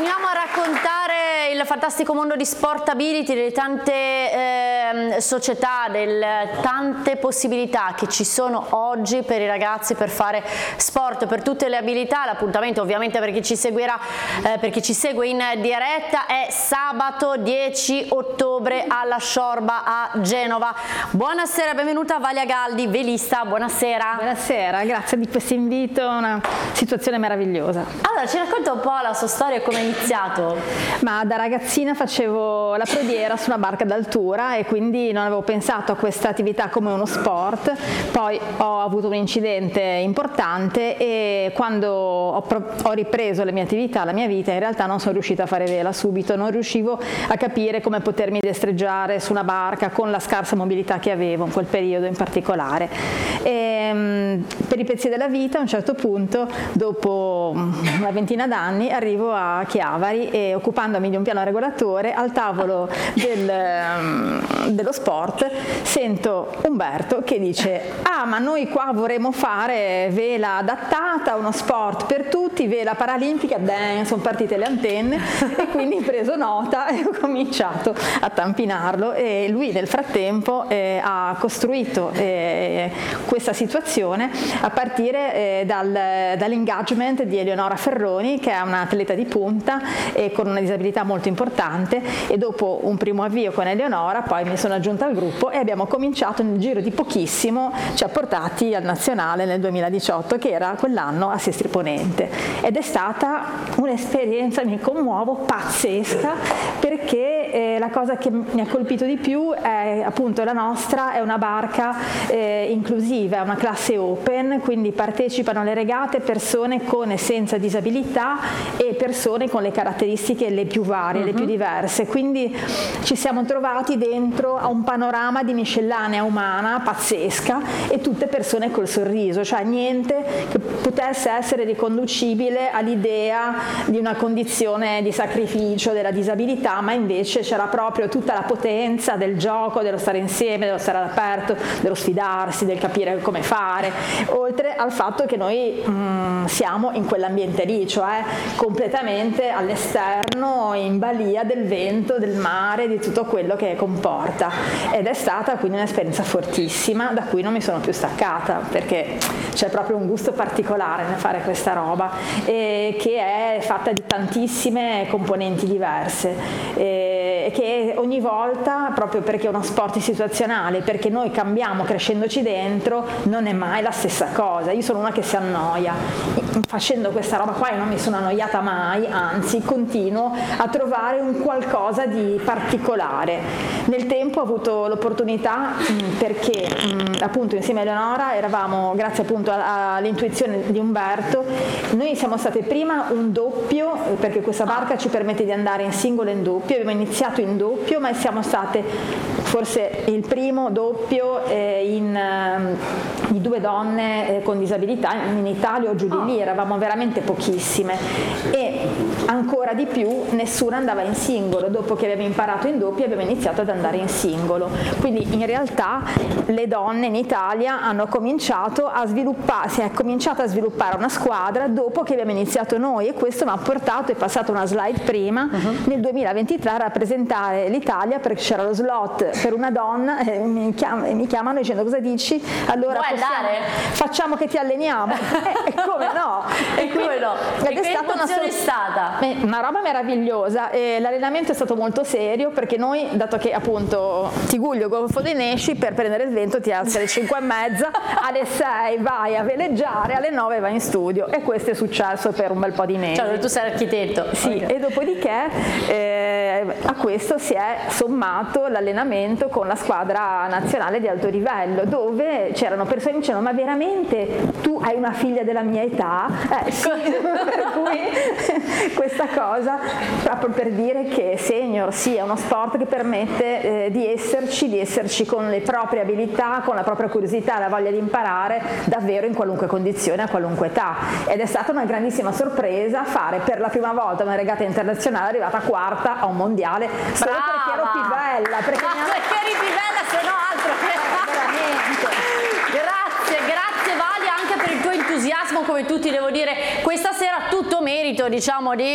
Continuiamo a raccontare il fantastico mondo di Sportability, delle tante società, delle tante possibilità che ci sono oggi per i ragazzi per fare sport, per tutte le abilità. L'appuntamento ovviamente per chi ci seguirà, per chi ci segue in diretta, è sabato 10 ottobre alla Sciorba a Genova. Buonasera, benvenuta Valia Galdi, velista, buonasera. Buonasera, grazie di questo invito, una situazione meravigliosa. Allora, ci racconta un po' la sua storia, come è iniziato? Ma da ragazzina facevo la prodiera su una barca d'altura e quindi non avevo pensato a questa attività come uno sport. Poi ho avuto un incidente importante e quando ho ripreso le mie attività, la mia vita, in realtà non sono riuscita a fare vela subito, non riuscivo a capire come potermi destreggiare su una barca con la scarsa mobilità che avevo in quel periodo in particolare. E, per i pezzi della vita, a un certo punto, dopo una ventina d'anni, arrivo a Chiavari e, occupandomi di un piano regolatore, al tavolo dello sport sento Umberto che dice: ah, ma noi qua vorremmo fare vela adattata, uno sport per tutti, vela paralimpica. Sono partite le antenne e quindi ho preso nota e ho cominciato a tampinarlo, e lui nel frattempo ha costruito questa situazione a partire dall'engagement di Eleonora Ferroni, che è un'atleta di punta e con una disabilità molto importante, e dopo un primo avvio con Eleonora poi mi sono aggiunta al gruppo e abbiamo cominciato nel giro di pochissimo, ci ha portati al nazionale nel 2018, che era quell'anno a Sestri Ponente, ed è stata un'esperienza, mi commuovo, pazzesca, perché la cosa che mi ha colpito di più è appunto la nostra è una barca inclusiva, è una classe open, quindi partecipano alle regate persone con e senza disabilità e persone con le caratteristiche le più varie, le più diverse, quindi ci siamo trovati dentro a un panorama di miscellanea umana pazzesca, e tutte persone col sorriso, cioè niente che potesse essere riconducibile all'idea di una condizione di sacrificio della disabilità, ma invece c'era proprio tutta la potenza del gioco, dello stare insieme, dello stare all'aperto, dello sfidarsi, del capire come fare, oltre al fatto che noi siamo in quell'ambiente lì, cioè completamente all'esterno, in balia del vento, del mare, di tutto quello che comporta, ed è stata quindi un'esperienza fortissima da cui non mi sono più staccata, perché c'è proprio un gusto particolare nel fare questa roba, che è fatta di tantissime componenti diverse, che ogni volta, proprio perché è uno sport situazionale, perché noi cambiamo crescendoci dentro, non è mai la stessa cosa. Io sono una che si annoia facendo questa roba qua, e non mi sono annoiata mai, anzi continuo a trovare un qualcosa di particolare. Nel tempo ho avuto l'opportunità, perché appunto insieme a Eleonora eravamo, grazie appunto all'intuizione di Umberto, noi siamo state prima un doppio, perché questa barca ci permette di andare in singolo e in doppio. Abbiamo iniziato in doppio, ma siamo state forse il primo doppio di due donne con disabilità in Italia o giù di lì, eravamo veramente pochissime, e ancora di più nessuna andava in singolo. Dopo che abbiamo imparato in doppio abbiamo iniziato ad andare in singolo, quindi in realtà le donne in Italia hanno cominciato a sviluppare, si è cominciata a sviluppare una squadra dopo che abbiamo iniziato noi, e questo mi ha portato, è passata una slide prima, nel 2023 a rappresentare l'Italia, perché c'era lo slot per una donna, e mi chiamano dicendo: cosa dici? Allora facciamo che ti alleniamo. E come no? E come no? Ed è stata una roba meravigliosa, e l'allenamento è stato molto serio, perché noi, dato che appunto Tiguglio Golfo dei Nesci, per prendere il vento ti alzi alle 5:30, alle 6 vai a veleggiare, alle 9 vai in studio, e questo è successo per un bel po' di mesi. Cioè, tu sei architetto. Sì, okay. E dopodiché a questo si è sommato l'allenamento con la squadra nazionale di alto livello, dove c'erano persone che dicevano: ma veramente tu hai una figlia della mia età? Sì. Per cui questa cosa, proprio per dire che senior sì, è uno sport che permette di esserci con le proprie abilità, con la propria curiosità, la voglia di imparare davvero in qualunque condizione, a qualunque età. Ed è stata una grandissima sorpresa fare per la prima volta una regata internazionale, arrivata quarta a un mondiale, solo perché ero più bella, perché eri più bella, se no altro che veramente. Grazie Valia, anche per il tuo entusiasmo, come tutti devo dire questa sera, tutto merito, diciamo, di